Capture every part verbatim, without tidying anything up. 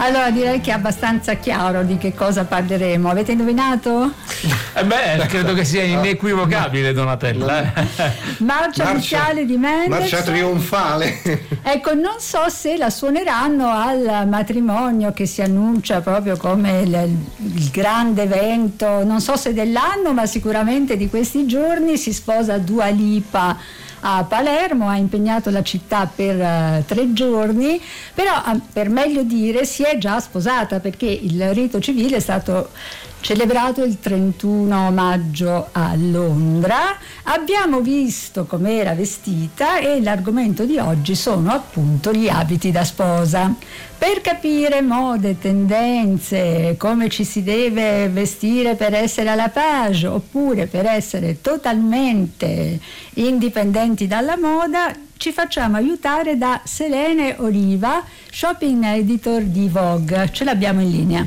Allora direi che è abbastanza chiaro di che cosa parleremo. Avete indovinato? Eh beh, credo che sia inequivocabile, Donatella. Marcia iniziale di Mendes. Marcia trionfale. Ecco, non so se la suoneranno al matrimonio che si annuncia proprio come il, il grande evento, non so se dell'anno, ma sicuramente di questi giorni. Si sposa Dua Lipa a Palermo, ha impegnato la città per uh, tre giorni, però uh, per meglio dire si è già sposata, perché il rito civile è stato celebrato il trentuno maggio a Londra. Abbiamo visto com'era vestita e l'argomento di oggi sono appunto gli abiti da sposa. Per capire mode, tendenze, come ci si deve vestire per essere alla page oppure per essere totalmente indipendenti dalla moda, ci facciamo aiutare da Selene Oliva, shopping editor di Vogue. Ce l'abbiamo in linea.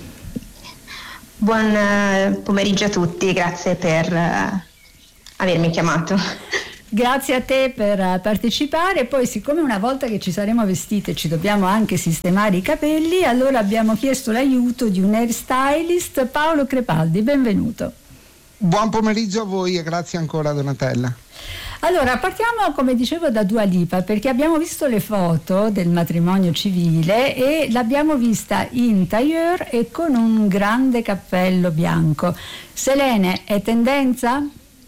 Buon pomeriggio a tutti, grazie per uh, avermi chiamato. Grazie a te per partecipare. Poi, siccome una volta che ci saremo vestite ci dobbiamo anche sistemare i capelli, allora abbiamo chiesto l'aiuto di un hairstylist, Paolo Crepaldi. Benvenuto. Buon pomeriggio a voi e grazie ancora, Donatella. Allora, partiamo, come dicevo, da Dua Lipa, perché abbiamo visto le foto del matrimonio civile e l'abbiamo vista in tailleur e con un grande cappello bianco. Selene, è tendenza?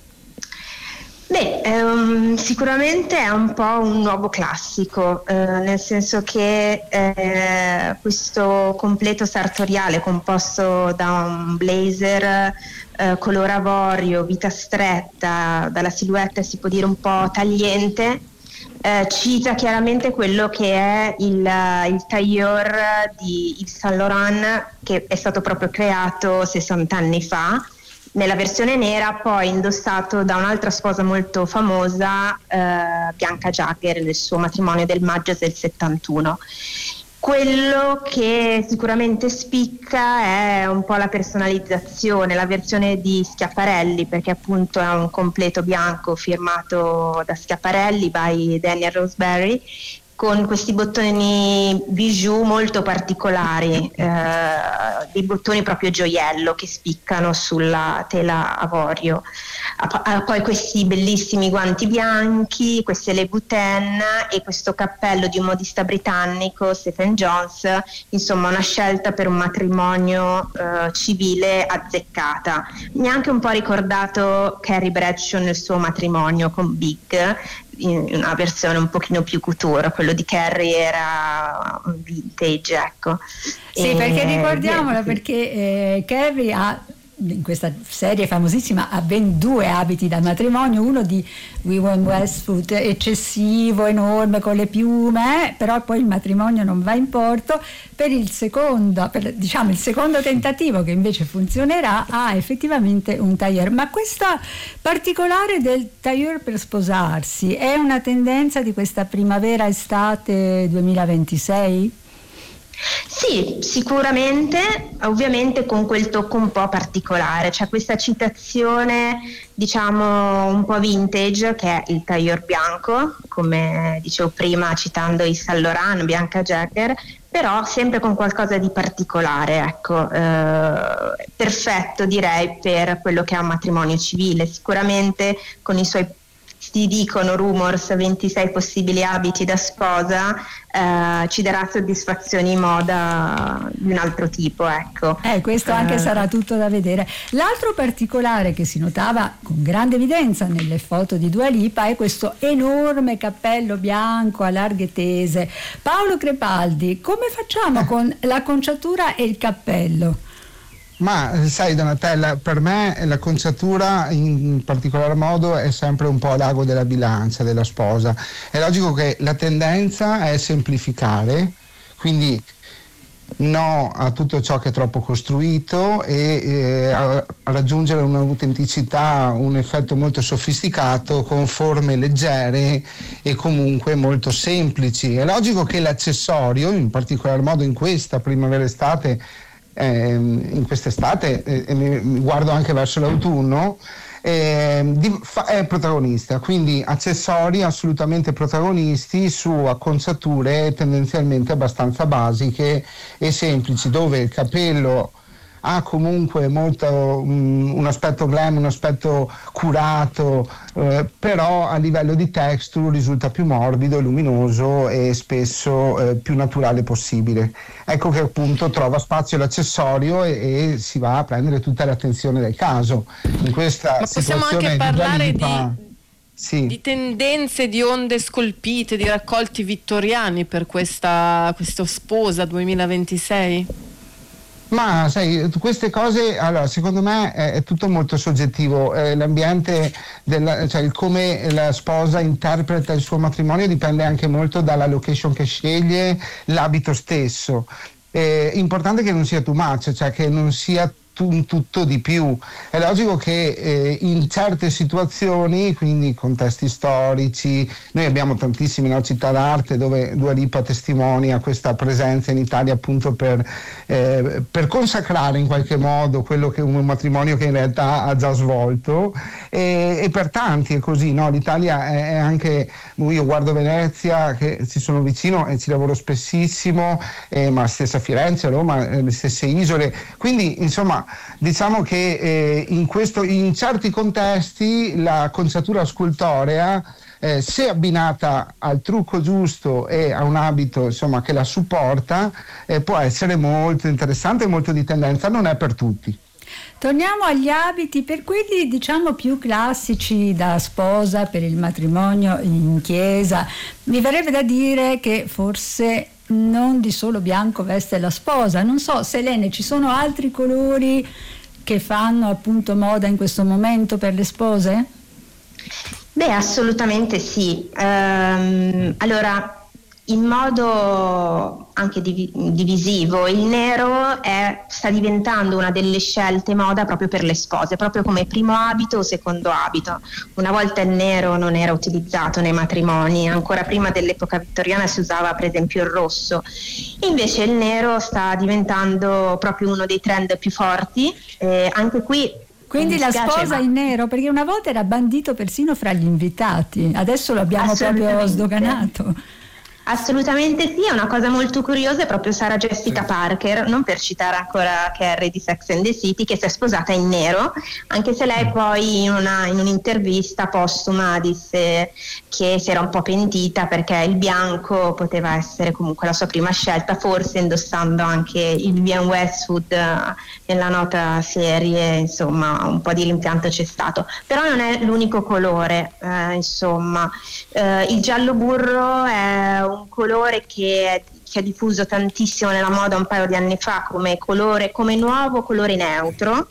Beh, ehm, sicuramente è un po' un nuovo classico, eh, nel senso che eh, questo completo sartoriale composto da un blazer eh, color avorio, vita stretta, dalla silhouette si può dire un po' tagliente, eh, cita chiaramente quello che è il, il tailleur di Yves Saint Laurent, che è stato proprio creato sessanta anni fa, nella versione nera, poi indossato da un'altra sposa molto famosa, eh, Bianca Jagger, nel suo matrimonio del maggio del settantuno. Quello che sicuramente spicca è un po' la personalizzazione, la versione di Schiaparelli, perché appunto è un completo bianco firmato da Schiaparelli by Daniel Roseberry, con questi bottoni bijou molto particolari, eh, dei bottoni proprio gioiello che spiccano sulla tela avorio. Ha poi questi bellissimi guanti bianchi, queste le boutine e questo cappello di un modista britannico, Stephen Jones, insomma una scelta per un matrimonio eh, civile azzeccata. Mi ha anche un po' ricordato Carrie Bradshaw nel suo matrimonio con Big, in una versione un pochino più couture. Quello di Carrie era un vintage, ecco. Sì, e, perché ricordiamola, perché eh, Carrie ha in questa serie famosissima ha ben due abiti da matrimonio, uno di Vivienne Westwood eccessivo, enorme, con le piume, eh, però poi il matrimonio non va in porto. Per il secondo, per, diciamo il secondo tentativo, che invece funzionerà, ha effettivamente un tailleur. Ma questa particolare del tailleur per sposarsi è una tendenza di questa primavera-estate duemilaventisei? Sì, sicuramente, ovviamente con quel tocco un po' particolare, c'è questa citazione diciamo un po' vintage che è il tailleur bianco, come dicevo prima citando Yves Saint Laurent, Bianca Jagger, però sempre con qualcosa di particolare, ecco, eh, perfetto direi per quello che è un matrimonio civile, sicuramente con i suoi, si dicono rumors, ventisei possibili abiti da sposa, eh, ci darà soddisfazioni in moda di un altro tipo, ecco. Eh, questo anche eh. sarà tutto da vedere. L'altro particolare che si notava con grande evidenza nelle foto di Dua Lipa è questo enorme cappello bianco a larghe tese. Paolo Crepaldi, come facciamo con l'acconciatura e il cappello? Ma sai, Donatella, per me la conciatura in particolar modo è sempre un po' l'ago della bilancia della sposa. È logico che la tendenza è semplificare, quindi no a tutto ciò che è troppo costruito e eh, a, a raggiungere un'autenticità, un effetto molto sofisticato con forme leggere e comunque molto semplici. È logico che l'accessorio, in particolar modo in questa primavera-estate, Eh, in quest'estate, e eh, mi guardo anche verso l'autunno, eh, di, fa, è protagonista, quindi accessori assolutamente protagonisti su acconciature tendenzialmente abbastanza basiche e semplici, dove il capello ha comunque molto um, un aspetto glam, un aspetto curato, eh, però a livello di texture risulta più morbido, luminoso e spesso eh, più naturale possibile. Ecco che appunto trova spazio l'accessorio e, e si va a prendere tutta l'attenzione del caso. In questa Ma possiamo situazione anche parlare di, Dua Lipa, di, sì. di tendenze, di onde scolpite, di raccolti vittoriani per questa, questa sposa duemilaventisei? Ma sai, queste cose, allora, secondo me è, è tutto molto soggettivo. Eh, l'ambiente, della, cioè il come la sposa interpreta il suo matrimonio dipende anche molto dalla location che sceglie, l'abito stesso. È importante che non sia too much, cioè che non sia un tutto di più. È logico che eh, in certe situazioni, quindi contesti storici, noi abbiamo tantissime, no, città d'arte dove Dua Lipa testimonia questa presenza in Italia appunto per, eh, per consacrare in qualche modo quello che un matrimonio che in realtà ha già svolto, e, e per tanti è così, no? L'Italia è, è anche, io guardo Venezia che ci sono vicino e ci lavoro spessissimo, eh, ma stessa Firenze, Roma, eh, le stesse isole, quindi insomma diciamo che eh, in, questo, in certi contesti la conciatura scultorea, eh, se abbinata al trucco giusto e a un abito insomma che la supporta, eh, può essere molto interessante e molto di tendenza, non è per tutti. Torniamo agli abiti, per quelli diciamo più classici da sposa, per il matrimonio in chiesa. Mi verrebbe da dire che forse non di solo bianco veste la sposa. Non so, Selene, ci sono altri colori che fanno appunto moda in questo momento per le spose? Beh, assolutamente sì. Ehm, allora, in modo anche div- divisivo, il nero è, sta diventando una delle scelte moda proprio per le spose, proprio come primo abito o secondo abito. Una volta il nero non era utilizzato nei matrimoni, ancora prima dell'epoca vittoriana si usava per esempio il rosso. Invece il nero sta diventando proprio uno dei trend più forti, eh, anche qui. Quindi la spiace, sposa ma... in nero, perché una volta era bandito persino fra gli invitati, adesso lo abbiamo proprio sdoganato. Assolutamente sì, è una cosa molto curiosa, è proprio Sarah Jessica Parker, non per citare ancora Carrie di Sex and the City, che si è sposata in nero, anche se lei poi in, una, in un'intervista postuma disse che si era un po' pentita perché il bianco poteva essere comunque la sua prima scelta, forse indossando anche il Vivienne Westwood nella nota serie, insomma un po' di rimpianto c'è stato, però non è l'unico colore, eh, insomma eh, il giallo burro è un un colore che si è diffuso tantissimo nella moda un paio di anni fa come colore, come nuovo colore neutro,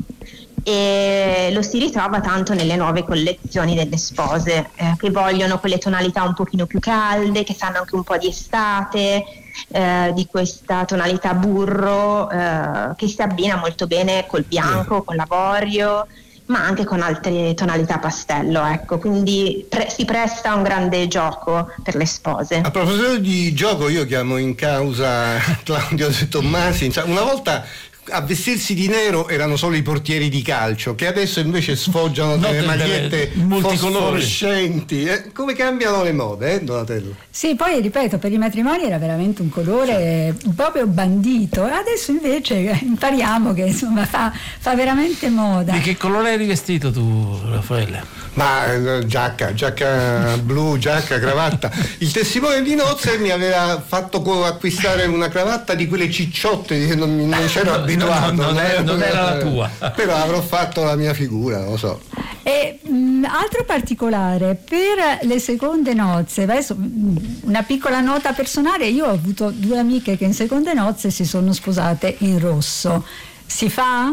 e lo si ritrova tanto nelle nuove collezioni delle spose, eh, che vogliono quelle tonalità un pochino più calde, che sanno anche un po' di estate, eh, di questa tonalità burro, eh, che si abbina molto bene col bianco, con l'avorio, ma anche con altre tonalità pastello, ecco, quindi pre- si presta a un grande gioco per le spose. A proposito di gioco, io chiamo in causa Claudio De Tommasi. Una volta a vestirsi di nero erano solo i portieri di calcio, che adesso invece sfoggiano delle no, magliette fosforescenti. Eh, come cambiano le mode, eh, Donatello? Sì, poi ripeto, per i matrimoni era veramente un colore sì. proprio bandito, adesso invece impariamo che insomma fa, fa veramente moda. Di che colore eri vestito tu, Raffaele? Ma eh, giacca, giacca blu, giacca, cravatta. Il testimone di nozze mi aveva fatto acquistare una cravatta di quelle cicciotte che non, non c'ero abituato. No, no, non, è, non era la tua. Però avrò fatto la mia figura, non lo so. E mh, altro particolare per le seconde nozze, adesso mh, una piccola nota personale, io ho avuto due amiche che in seconde nozze si sono sposate in rosso. Si fa?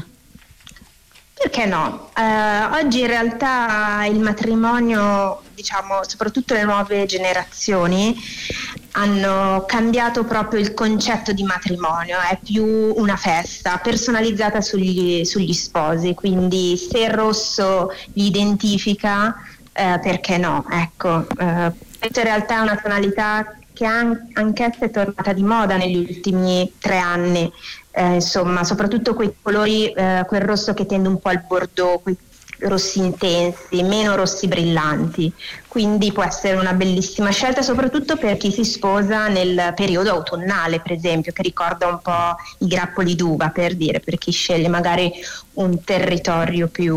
Perché no? Eh, oggi in realtà il matrimonio, diciamo, soprattutto le nuove generazioni, hanno cambiato proprio il concetto di matrimonio, è più una festa personalizzata sugli, sugli sposi, quindi se il rosso li identifica, eh, perché no? Ecco, eh, questa in realtà è una tonalità che an- anch'essa è tornata di moda negli ultimi tre anni. Eh, insomma, soprattutto quei colori, eh, quel rosso che tende un po' al bordeaux, quei rossi intensi, meno rossi brillanti, quindi può essere una bellissima scelta soprattutto per chi si sposa nel periodo autunnale, per esempio, che ricorda un po' i grappoli d'uva, per dire, per chi sceglie magari un territorio più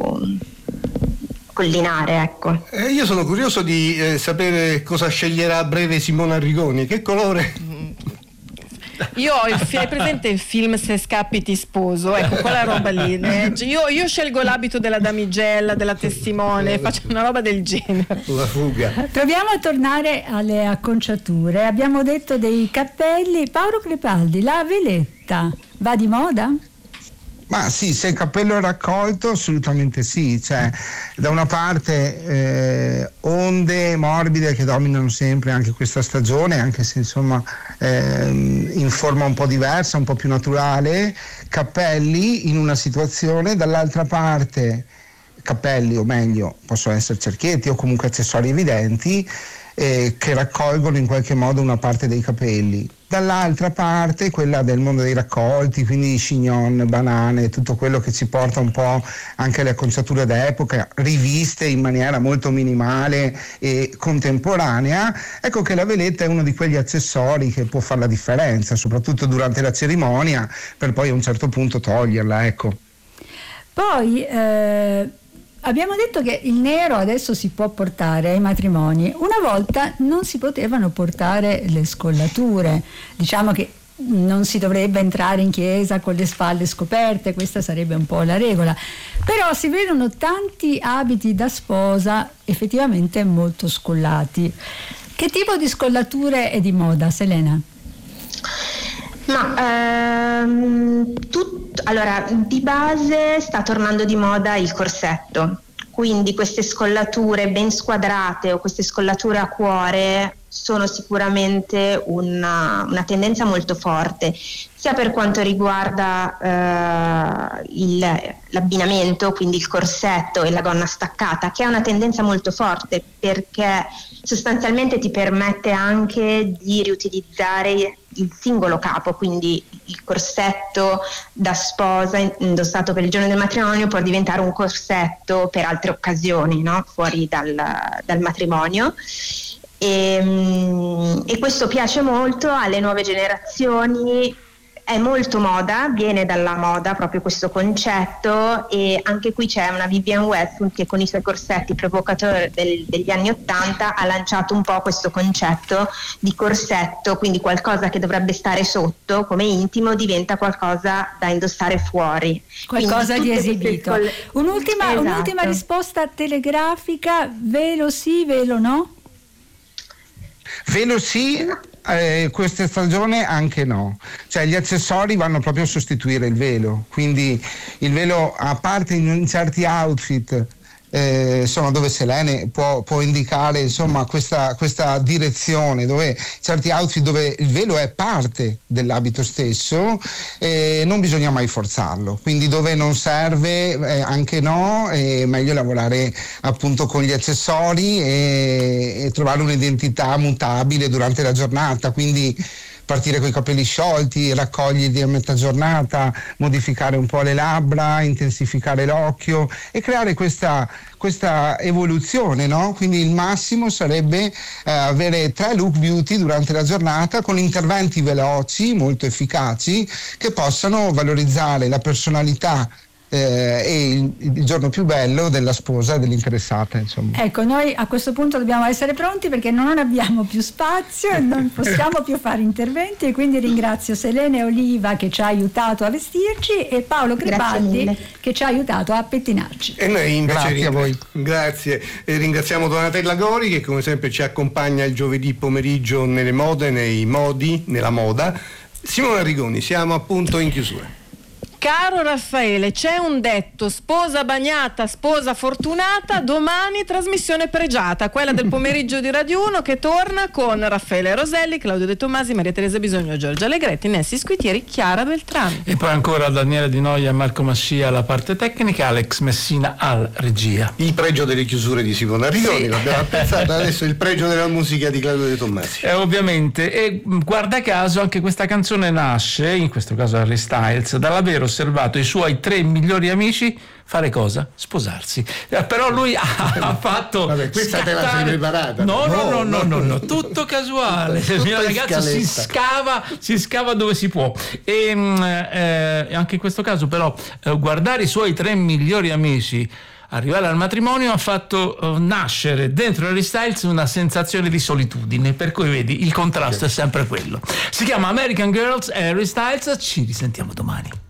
collinare, ecco. Eh, io sono curioso di eh, sapere cosa sceglierà a breve Simona Arrigoni, che colore? Io ho il fi- hai presente il film Se scappi ti sposo, ecco quella roba lì, eh. io, io scelgo l'abito della damigella, della testimone, faccio una roba del genere. La fuga. Proviamo a tornare alle acconciature. Abbiamo detto dei cappelli. Paolo Crepaldi, la veletta va di moda? Ma sì, se il cappello è raccolto assolutamente sì, cioè da una parte eh, onde morbide che dominano sempre anche questa stagione, anche se insomma eh, in forma un po' diversa, un po' più naturale, cappelli in una situazione, dall'altra parte cappelli, o meglio possono essere cerchietti o comunque accessori evidenti eh, che raccolgono in qualche modo una parte dei capelli. Dall'altra parte quella del mondo dei raccolti, quindi chignon, banane, tutto quello che ci porta un po' anche alle acconciature d'epoca, riviste in maniera molto minimale e contemporanea. Ecco che la veletta è uno di quegli accessori che può fare la differenza, soprattutto durante la cerimonia, per poi a un certo punto toglierla, ecco. Poi eh... abbiamo detto che il nero adesso si può portare ai matrimoni. Una volta non si potevano portare le scollature. Diciamo che non si dovrebbe entrare in chiesa con le spalle scoperte, questa sarebbe un po' la regola. Però si vedono tanti abiti da sposa effettivamente molto scollati. Che tipo di scollature è di moda, Selena? Ma ehm, tut, allora di base sta tornando di moda il corsetto, quindi queste scollature ben squadrate o queste scollature a cuore sono sicuramente una, una tendenza molto forte, sia per quanto riguarda eh, il, l'abbinamento, quindi il corsetto e la gonna staccata, che è una tendenza molto forte perché sostanzialmente ti permette anche di riutilizzare il singolo capo, quindi il corsetto da sposa indossato per il giorno del matrimonio può diventare un corsetto per altre occasioni, no? Fuori dal, dal matrimonio. E, e questo piace molto alle nuove generazioni, è molto moda, viene dalla moda proprio questo concetto, e anche qui c'è una Vivienne Westwood che con i suoi corsetti provocatori del, degli anni Ottanta ha lanciato un po' questo concetto di corsetto, quindi qualcosa che dovrebbe stare sotto come intimo diventa qualcosa da indossare fuori, qualcosa di esibito. Quelle... Un'ultima, esatto. un'ultima risposta telegrafica: velo sì, velo no? Velo sì, eh, questa stagione anche no, cioè gli accessori vanno proprio a sostituire il velo, quindi il velo, a parte in certi outfit eh, insomma, dove Selene può, può indicare insomma questa, questa direzione, dove certi outfit dove il velo è parte dell'abito stesso, eh, non bisogna mai forzarlo, quindi dove non serve eh, anche no, è meglio lavorare appunto con gli accessori e, e trovare un'identità mutabile durante la giornata, quindi partire con i capelli sciolti, raccoglierli a metà giornata, modificare un po' le labbra, intensificare l'occhio e creare questa, questa evoluzione, no? Quindi il massimo sarebbe eh, avere tre look beauty durante la giornata con interventi veloci, molto efficaci, che possano valorizzare la personalità Eh, e il, il giorno più bello della sposa e dell'interessata, insomma. Ecco, noi a questo punto dobbiamo essere pronti perché non abbiamo più spazio e non possiamo più fare interventi, e quindi ringrazio Selene Oliva che ci ha aiutato a vestirci e Paolo Crepaldi che ci ha aiutato a pettinarci. E noi invece grazie ring- a voi. Grazie. E ringraziamo Donatella Gori che come sempre ci accompagna il giovedì pomeriggio nelle mode, nei modi, nella moda. Simona Arrigoni, siamo appunto in chiusura. Caro Raffaele, c'è un detto: sposa bagnata, sposa fortunata. Domani trasmissione pregiata, quella del pomeriggio di Radio uno, che torna con Raffaele Roselli, Claudio De Tomasi, Maria Teresa Bisogno, Giorgia Allegretti, Nessi Squitieri, Chiara Beltrami. E poi ancora Daniele Di Noia e Marco Mascia alla parte tecnica, Alex Messina al regia. Il pregio delle chiusure di Simona Arrigoni, sì. L'abbiamo pensato, adesso il pregio della musica di Claudio De Tomasi. Eh, ovviamente, e guarda caso anche questa canzone nasce, in questo caso Harry Styles, dalla vero osservato i suoi tre migliori amici fare cosa? Sposarsi. Eh, però lui ha, ha fatto Vabbè, questa scattare... te la sei preparata. No, no, no, no, no, no, tutto casuale. Il mio ragazzo si scava, si scava dove si può. E eh, anche in questo caso però eh, guardare i suoi tre migliori amici arrivare al matrimonio ha fatto uh, nascere dentro Harry Styles una sensazione di solitudine, per cui vedi il contrasto è sempre quello. Si chiama American Girls e Harry Styles, ci risentiamo domani.